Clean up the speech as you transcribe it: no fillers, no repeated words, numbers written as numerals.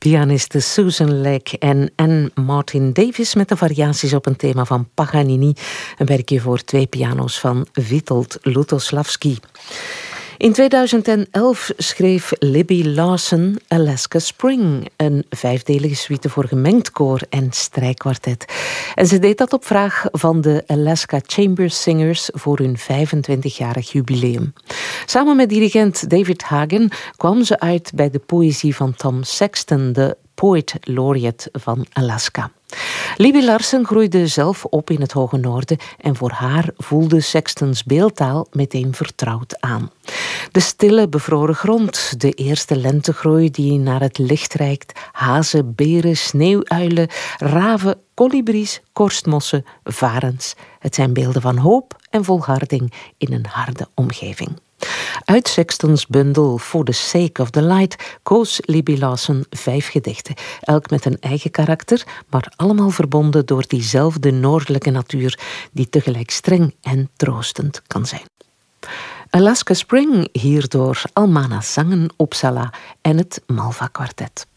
Pianiste Susan Legg en Martin Davis met de variaties op een thema van Paganini. Een werkje voor 2 piano's van Witold Lutosławski. In 2011 schreef Libby Lawson Alaska Spring, een 5-delige suite voor gemengd koor en strijkkwartet. En ze deed dat op vraag van de Alaska Chamber Singers voor hun 25-jarig jubileum. Samen met dirigent David Hagen kwam ze uit bij de poëzie van Tom Sexton, de Poet Laureate van Alaska. Libby Larsen groeide zelf op in het Hoge Noorden en voor haar voelde Sextons beeldtaal meteen vertrouwd aan. De stille, bevroren grond, de eerste lentegroei die naar het licht reikt, hazen, beren, sneeuwuilen, raven, kolibries, korstmossen, varens. Het zijn beelden van hoop en volharding in een harde omgeving. Uit Sextons bundel For the Sake of the Light koos Libby Lawson 5 gedichten, elk met een eigen karakter, maar allemaal verbonden door diezelfde noordelijke natuur die tegelijk streng en troostend kan zijn. Alaska Spring hierdoor Almana Zangen Uppsala en het Malva Kwartet.